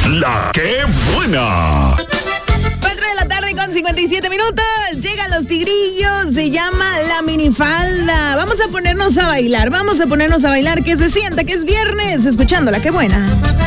La que buena. 57 minutos, llegan los tigrillos, se llama La Minifalda. Vamos a ponernos a bailar, que se sienta que es viernes, escuchando La que buena.